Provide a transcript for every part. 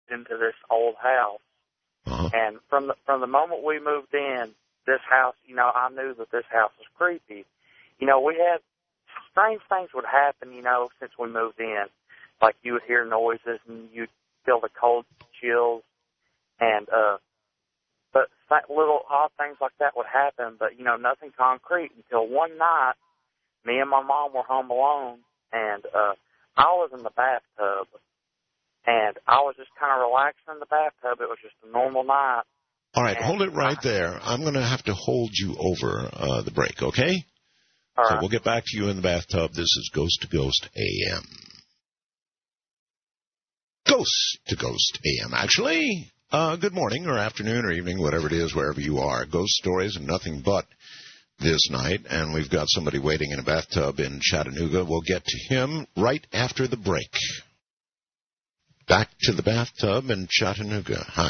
into this old house. And from the moment we moved in, this house, I knew that this house was creepy. We had strange things would happen, since we moved in. Like you would hear noises and you'd feel the cold chills, and but little odd things like that would happen. But nothing concrete until one night, me and my mom were home alone, and I was in the bathtub, and I was just kind of relaxing in the bathtub. It was just a normal night. All right, hold it right there. I'm going to have to hold you over the break, okay? All right. So we'll get back to you in the bathtub. This is Ghost to Ghost AM. Ghost to Ghost AM, actually. Good morning or afternoon or evening, whatever it is, wherever you are. Ghost stories and nothing but this night. And we've got somebody waiting in a bathtub in Chattanooga. We'll get to him right after the break. Back to the bathtub in Chattanooga. Hi.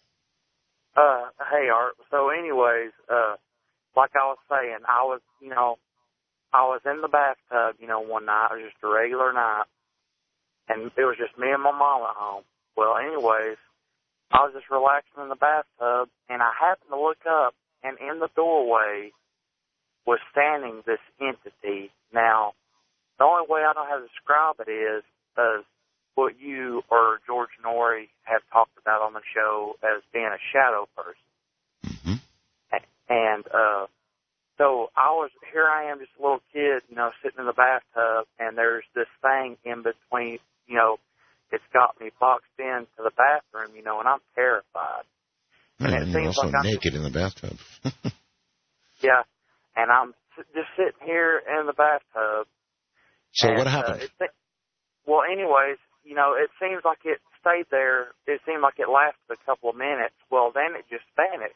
Hey, Art. So anyways, like I was saying, I was in the bathtub, one night. It was just a regular night. And it was just me and my mom at home. Well, anyways, I was just relaxing in the bathtub, and I happened to look up, and in the doorway was standing this entity. Now, the only way I know how to describe it is what you or George Norrie have talked about on the show as being a shadow person. Mm-hmm. And so here I am, just a little kid, sitting in the bathtub, and there's this thing in between, it's got me boxed into the bathroom, and I'm terrified. And you're also naked in the bathtub. Yeah, and I'm just sitting here in the bathtub. So what happened? Well, anyways, it seems like it stayed there. It seemed like it lasted a couple of minutes. Well, then it just vanished,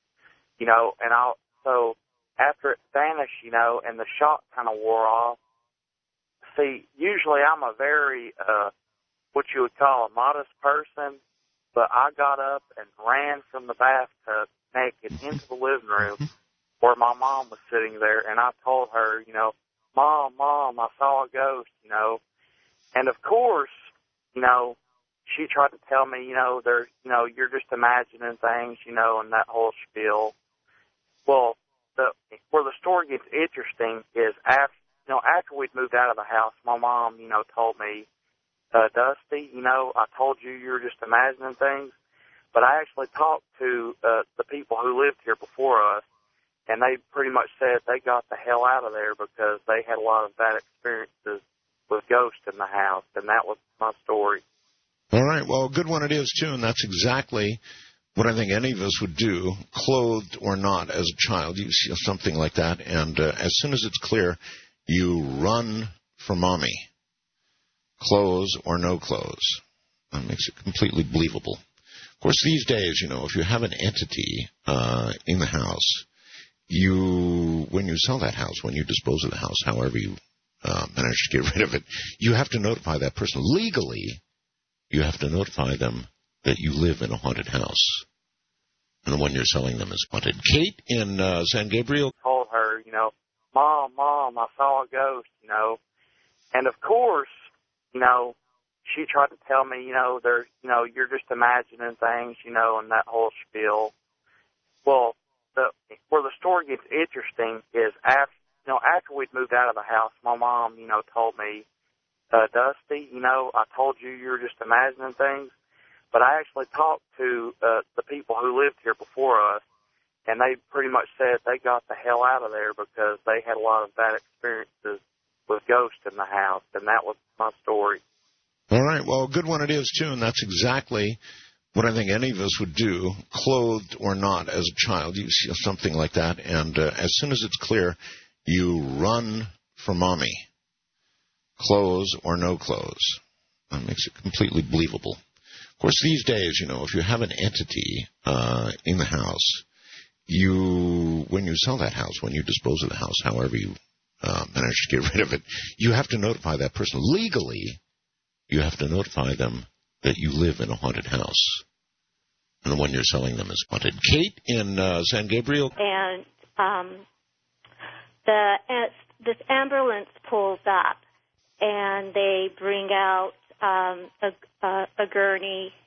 so after it vanished, and the shock kind of wore off. See, usually I'm a very, what you would call a modest person, but I got up and ran from the bathtub naked into the living room where my mom was sitting there, and I told her, Mom, I saw a ghost, and of course, she tried to tell me, you're just imagining things, and that whole spiel. Well, where the story gets interesting is after we'd moved out of the house, my mom, told me, Dusty, I told you were just imagining things, but I actually talked to the people who lived here before us, and they pretty much said they got the hell out of there because they had a lot of bad experiences with ghosts in the house, and that was my story. All right, well, a good one it is, too, and that's exactly what I think any of us would do, clothed or not, as a child. You see something like that, and as soon as it's clear, you run for mommy, clothes or no clothes. That makes it completely believable. Of course, these days, if you have an entity in the house, when you sell that house, when you dispose of the house, however you manage to get rid of it, you have to notify that person. Legally, you have to notify them that you live in a haunted house. And the one you're selling them is haunted. Kate in San Gabriel told her, Mom, I saw a ghost, and of course, she tried to tell me, you're just imagining things, and that whole spiel. Well, where the story gets interesting is after we'd moved out of the house, my mom, told me, Dusty, I told you were just imagining things, but I actually talked to the people who lived here before us, and they pretty much said they got the hell out of there because they had a lot of bad experiences with ghosts in the house, and that was my story. All right, well, a good one it is, too, and that's exactly what I think any of us would do, clothed or not, as a child. You see something like that, and as soon as it's clear, you run for mommy, clothes or no clothes. That makes it completely believable. Of course, these days, if you have an entity in the house, when you sell that house, when you dispose of the house, however you manage to get rid of it, you have to notify that person. Legally, you have to notify them that you live in a haunted house. And the one you're selling them is haunted. Kate in San Gabriel. And this ambulance pulls up, and they bring out a gurney